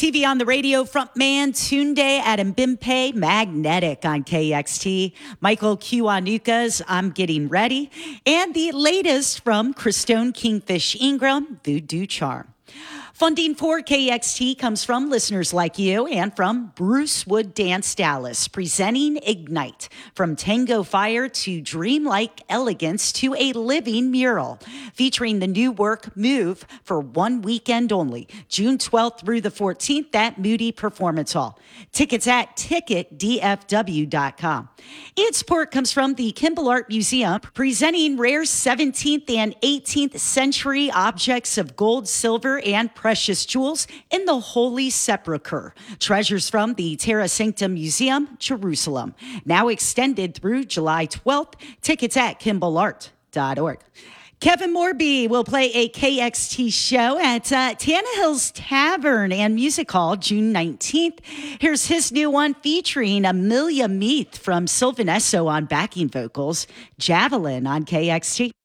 TV on the radio frontman Tunde Adebimpe, Magnetic on KXT. Michael Kiwanuka's I'm Getting Ready. And the latest from Christone Kingfish Ingram, Voodoo Charm. Funding for KXT comes from listeners like you and from Bruce Wood Dance Dallas, presenting Ignite. From Tango Fire to dreamlike elegance to a living mural, featuring the new work Move for 1 weekend only, June 12th through the 14th at Moody Performance Hall. Tickets at ticketdfw.com. And support comes from the Kimball Art Museum, presenting rare 17th and 18th century objects of gold, silver, and precious jewels in the Holy Sepulchre. Treasures from the Terra Sanctum Museum, Jerusalem. Now extended through July 12th. Tickets at kimballart.org. Kevin Morby will play a KXT show at Tannehill's Tavern and Music Hall June 19th. Here's his new one featuring Amelia Meath from Sylvanesso on backing vocals, Javelin on KXT.